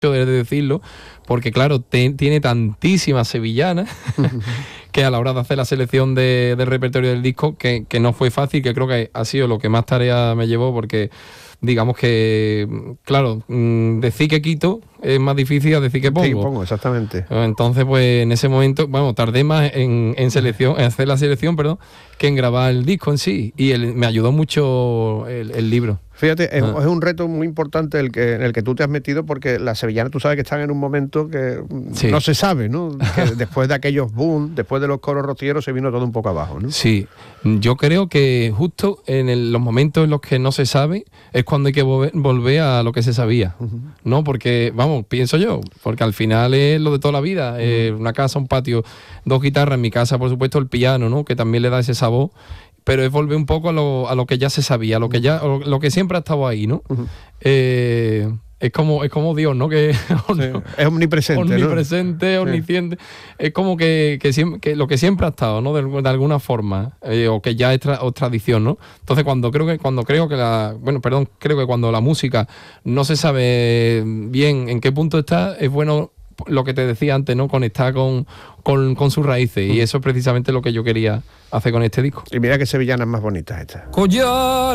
de decirlo, porque claro, tiene tantísimas sevillanas que a la hora de hacer la selección del repertorio del disco, que no fue fácil, que creo que ha sido lo que más tarea me llevó, porque digamos que, claro, decir que quito es más difícil a decir que pongo. Sí, pongo, exactamente. Entonces, pues en ese momento, bueno, tardé más en hacer la selección, que en grabar el disco en sí. Y me ayudó mucho el libro. Fíjate, es un reto muy importante en el que tú te has metido, porque las sevillanas, tú sabes que están en un momento que no se sabe, ¿no? Que después de aquellos boom, después de los coros rocieros, se vino todo un poco abajo, ¿no? Sí, yo creo que justo en los momentos en los que no se sabe es cuando hay que volver a lo que se sabía, ¿no? Porque, vamos, pienso yo, porque al final es lo de toda la vida, una casa, un patio, 2 guitarras, en mi casa, por supuesto, el piano, ¿no? Que también le da ese sabor. Pero es volver un poco a lo que ya se sabía, lo que siempre ha estado ahí, ¿no? Es como Dios, ¿no? Que es omnipresente, omnipresente, ¿no? omnisciente. Es como que lo que siempre ha estado, ¿no? De alguna forma, o que ya es tradición, ¿no? Entonces creo que cuando la música no se sabe bien en qué punto está, es bueno lo que te decía antes, ¿no? Conectar con sus raíces. Y eso es precisamente lo que yo quería hacer con este disco. Y mira qué sevillanas más bonitas estas.